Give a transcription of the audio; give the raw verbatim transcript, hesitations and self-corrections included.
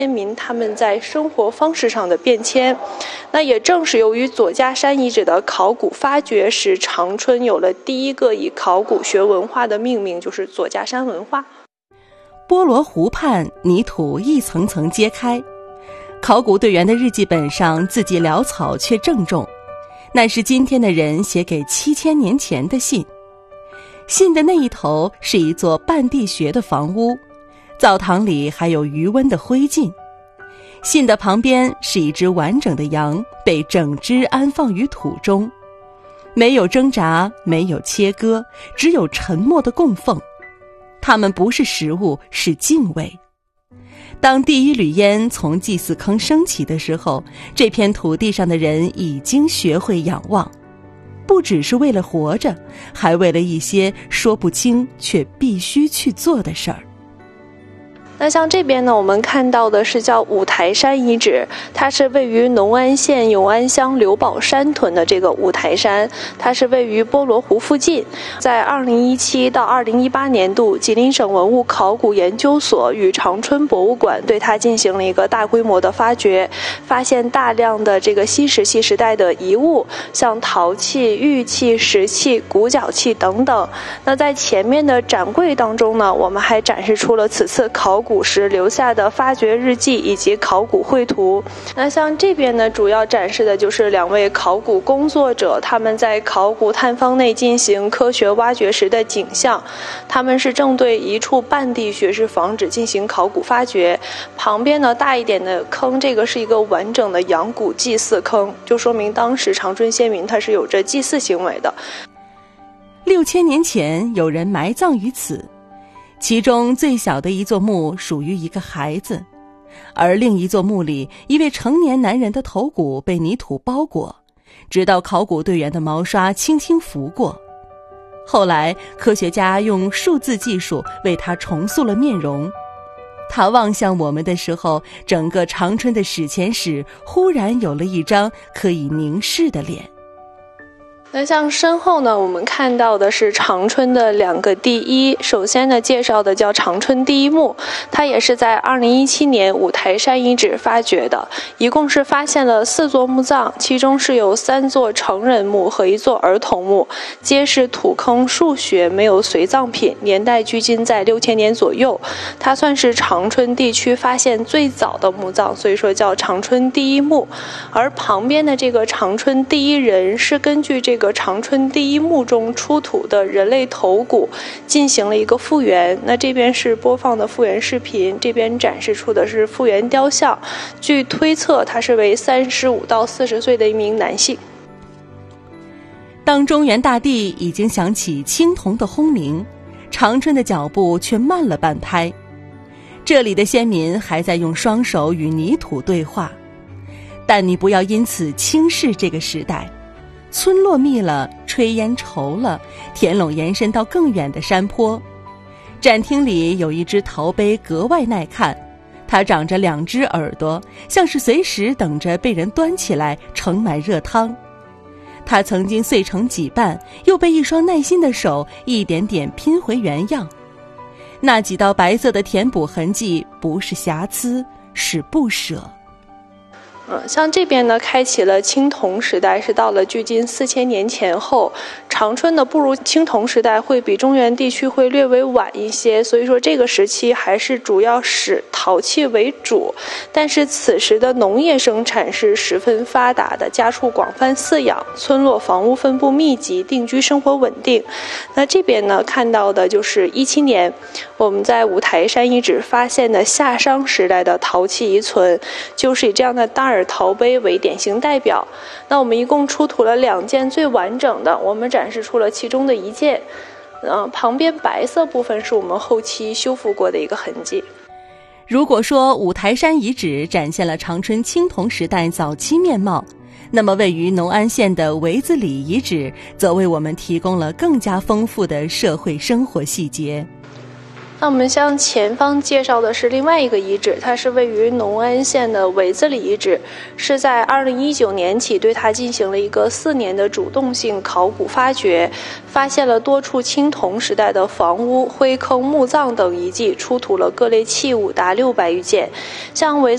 先民他们在生活方式上的变迁。那也正是由于左家山遗址的考古发掘，使长春有了第一个以考古学文化的命名，就是左家山文化。 波罗湖畔泥土一层层揭开，考古队员的日记本上字迹潦草却郑重，那是今天的人写给七千年前的信。信的那一头是一座半地穴的房屋，灶堂里还有余温的灰烬。信的旁边是一只完整的羊，被整只安放于土中，没有挣扎，没有切割，只有沉默的供奉。它们不是食物，是敬畏。当第一缕烟从祭祀坑升起的时候，这片土地上的人已经学会仰望，不只是为了活着，还为了一些说不清却必须去做的事儿。 那像这边呢，我们看到的是叫五台山遗址，它是位于农安县永安乡刘堡山屯的这个五台山，它是位于波罗湖附近。在二零一七到二零一八年度，吉林省文物考古研究所与长春博物馆对它进行了一个大规模的发掘，发现大量的这个新石器时代的遗物，像陶器、玉器、石器、骨角器等等。那在前面的展柜当中呢，我们还展示出了此次考古古时留下的发掘日记以及考古绘图。那像这边呢，主要展示的就是两位考古工作者他们在考古探方内进行科学挖掘时的景象。他们是正对一处半地穴式房址进行考古发掘，旁边呢大一点的坑，这个是一个完整的羊骨祭祀坑，就说明当时长春先民他是有着祭祀行为的。 六千年前有人埋葬于此，其中最小的一座墓属于一个孩子，而另一座墓里一位成年男人的头骨被泥土包裹，直到考古队员的毛刷轻轻拂过。后来科学家用数字技术为他重塑了面容，他望向我们的时候，整个长春的史前史忽然有了一张可以凝视的脸。 那像身后呢，我们看到的是长春的两个第一。首先呢，介绍的叫长春第一墓，它也是在二零一七年五台山遗址发掘的，一共是发现了四座墓葬，其中是有三座成人墓和一座儿童墓，皆是土坑数穴，没有随葬品，年代距今在六千年左右。它算是长春地区发现最早的墓葬，所以说叫长春第一墓。而旁边的这个长春第一人是根据这个这个长春第一墓中出土的人类头骨进行了一个复原。那这边是播放的复原视频，这边展示出的是复原雕像，据推测他是为三十五到四十岁的一名男性。 当中原大地已经响起青铜的轰鸣，长春的脚步却慢了半拍。这里的先民还在用双手与泥土对话，但你不要因此轻视这个时代。村落密了，炊烟稠了，田垄延伸到更远的山坡。展厅里有一只陶杯格外耐看，它长着两只耳朵，像是随时等着被人端起来盛满热汤。它曾经碎成几瓣，又被一双耐心的手一点点拼回原样。那几道白色的填补痕迹不是瑕疵，是不舍。 嗯，像这边呢，开启了青铜时代，是到了距今四千年前后。长春的步入青铜时代会比中原地区会略微晚一些，所以说这个时期还是主要使陶器为主。但是此时的农业生产是十分发达的，家畜广泛饲养，村落房屋分布密集，定居生活稳定。那这边呢，看到的就是一七年我们在五台山遗址发现的夏商时代的陶器遗存，就是以这样的大耳陶杯为典型代表。那我们一共出土了两件最完整的，我们展示出了其中的一件，呃，旁边白色部分是我们后期修复过的一个痕迹。 如果说五台山遗址展现了长春青铜时代早期面貌，那么位于农安县的围子里遗址则为我们提供了更加丰富的社会生活细节。 那我们向前方介绍的是另外一个遗址，它是位于农安县的围子里遗址，是在二零一九年起对它进行了一个四年的主动性考古发掘，发现了多处青铜时代的房屋、灰坑、墓葬等遗迹，出土了各类器物达六百余件。像围